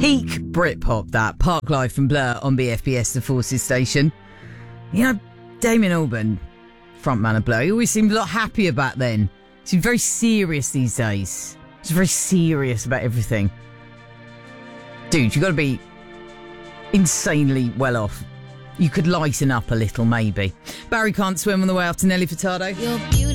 Peak Britpop, that. Park Live from Blur on BFBS, the Forces station. You know, Damien Albarn, frontman of Blur, he always seemed a lot happier back then. He seemed very serious these days. He's very serious about everything. Dude, you've got to be insanely well off. You could lighten up a little, maybe. Barry Can't Swim on the way after Nelly Furtado.